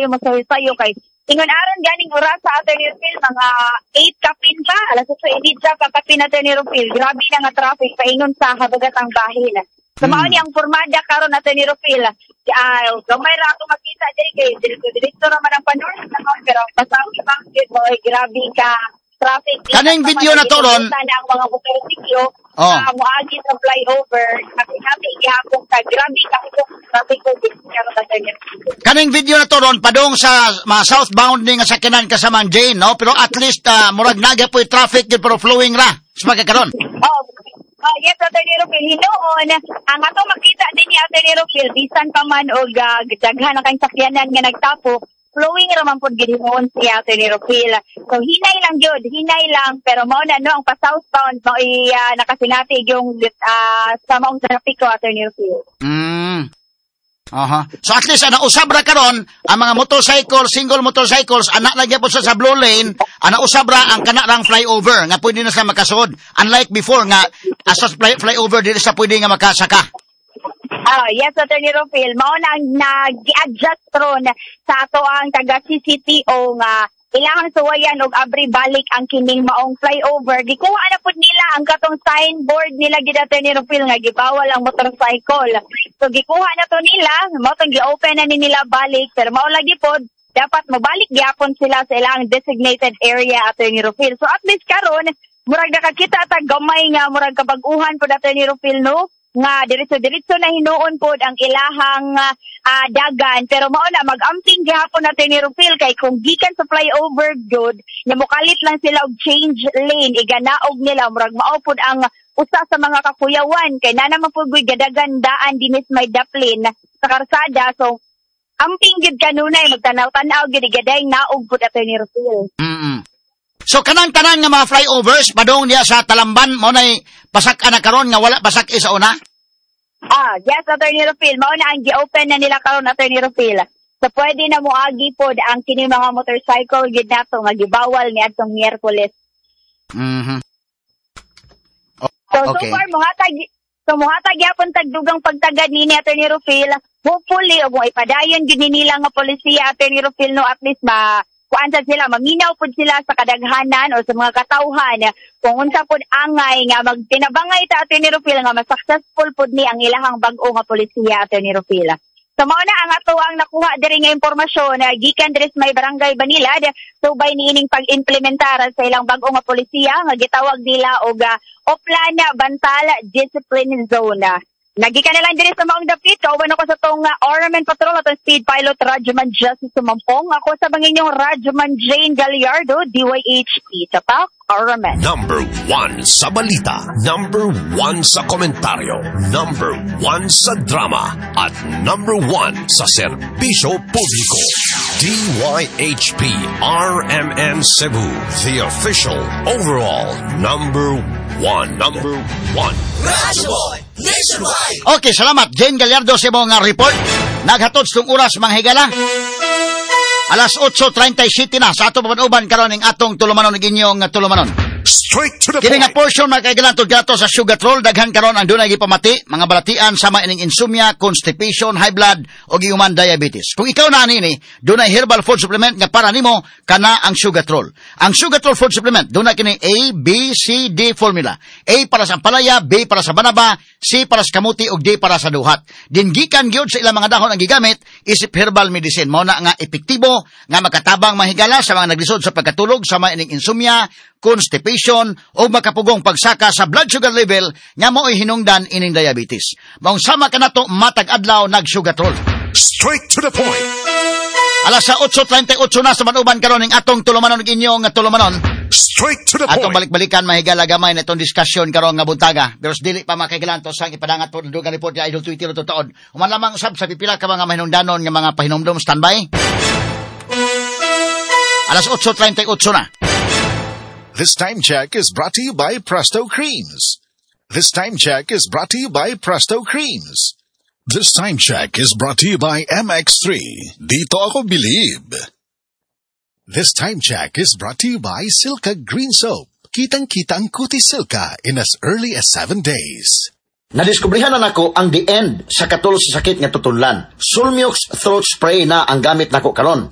kayo masayo kay ingon aron ganing oras sa Attorney Rufil mga 8 kapin pa alas 8 edit sa kapin na Attorney Rufil. Grabe na nga traffic paingon sa habagatang bahin. So mao ni ang formada karon na Attorney Rufil. Gamay ra ako makita diri kay direkto ra man ang panorama pero basaw ibang mo grabe ka traffic. Kaning video na to ron ang mga motorsiklo moagi sa flyover nabi gihapon ka grabe ka traffic ko karon Attorney Rufil. Kaning video na to ron padong sa mga southbound ni nga sakyanan kasamang Jane, no? Pero at least murag naga po traffic yun pero flowing ra. Sa karon. Yes, Attorney Rufil. Hinoon, ang ato makita din ni Attorney Rufil, bisan pa man o daghan na kang sakyanan nga nagtapo, flowing raman po ginoon si Attorney Rufil. So, hinay lang yun, hinay lang, pero mao na, no, ang pa-southbound, nakasinatig yung sa maong trapiko, Attorney Rufil. So at least usab ra karon ang mga motorcycle, single motorcycles anak lagi po sa blue lane, usab ra ang kanarang flyover nga pwede na sa makasud. Unlike before nga asas flyover dili sa pwede nga makasaka. Yes, Attorney Rufil, mao na nag-adjust ron sa ato ang taga CCTO nga ilangan suwayan og abri balik ang kining maong flyover. Gikuha na pud nila ang katong signboard nila gid Attorney Rufil nga gibawal ang motorcycle. So gikuha na to nila, mao tong gi-open na ni nila balik pero mao lagi pod dapat mabalik gyapon sila sa ilang designated area Attorney Rufil. So at least karon murag nakakita ta gamay nga murag kabag-uhan pod Attorney Rufil, no? Nga diretso na hinuon pod ang ilahang dagan pero mao na mag-amping gihapon natin ni Rufil kay kung gikan sa flyover good nya mokalit lang sila og change lane iganaog nila murag mao pod ang usa sa mga kakuyawan kay na naman pod gadagandaan dinis may daplin sa karsada so amping gid kanunay magtanaw-tanaw gid gaday naog pod ato ni Rufil. So kanang tanan nga mga flyovers padong niya sa Talamban mo nay pasak ana karon nga wala pasak isa una. Yes, Attorney Rufil, mao na ang gi-open na nila karon Attorney Rufil. So pwede na moagi pod ang kini mga motorcycle gid nato nga gibawal ni adtong Miyerkules. So muhatag yapon tagdugang pagtagad ni Attorney Rufil. Hopefully og mo ipadayon gid nila nga polisiya Attorney Rufil no at least kuansa sila, maminaw po sila sa kadaghanan o sa mga katawhan kung unsa po angay nga magtinabangay ta Attorney Rufil nga mas successful po ni ang ilahang bag-o nga polisiya Attorney Rufil. So mao na ang ato ang nakuha diri nga impormasyon gikan diri sa may barangay Banilad subay niining pag-implementar sa ilang bag-o nga polisiya nga gitawag nila og Oplana Bantal Discipline Zone. Nagikan na lang din sa maong dapit. Kauban ako sa tong Ornament Patrol at Speed Pilot Radyoman Justice Sumampong. Ako sa banginyong Radyoman Jane Gallardo, DYHP. Tapak, Ornament. Number 1 sa balita. Number 1 sa komentaryo. Number 1 sa drama. At number 1 sa serbisyo publiko. DYHP RMN Cebu. The official overall number 1. Number 1. Radyoboy Nationwide. Okay, salamat. Jane Gallardo sa mga report. Naghatod sa oras mga higala. Alas 8:37 na sa ato papanuban karon ning atong tulumanon ng inyong tulumanon. Straight to the Kini nga point. portion mga kaigalan gato sa sugar troll daghan karon ang dunay gipamati mga balatian sama ining insomnia, constipation, high blood o human diabetes. Kung ikaw na nini, dunay herbal food supplement nga para nimo kana ang sugar troll. Ang sugar troll food supplement dunay kini A, B, C, D formula. A para sa palaya, B para sa banaba, C para sa kamuti ug D para sa duhat. Dingikan gyud sa ilang mga dahon ang gigamit isip herbal medicine mao na nga epektibo nga makatabang mahigala sa mga naglisod sa pagkatulog sama ining insomnia, constipation o makapugong pagsaka sa blood sugar level nga mo'y hinungdan ining diabetes. Maong sama ka na to matag adlaw nag-sugar troll. Straight to the point. Alas sa 8:38 na sa manuban karon ning atong tulumanon inyong tulumanon. Straight to the Atong point. balik-balikan mahigala gamay na itong diskusyon karon nga buntaga. Pero dili pa makaigalan to sang ipadangat po dugang report ni Idol Twitter to taon. Human lamang usab sa pipila ka mga mahinungdanon nga mga pahinomdom standby. Alas 8:38 na. This time check is brought to you by Presto Creams. This time check is brought to you by Presto Creams. This time check is brought to you by MX3. Dito ako believe. This time check is brought to you by Silka Green Soap. Kitang-kita ang kutis Silka in as early as 7 days. Nadiskubrihan na nako ang the end sa katulog sa sakit nga tutulan. Sulmux throat spray na ang gamit nako karon.